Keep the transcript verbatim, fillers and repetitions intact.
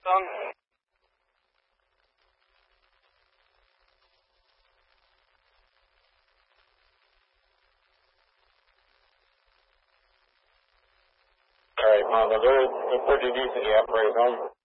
Done. All right, Mama, they're, they're pretty decent. You operate home.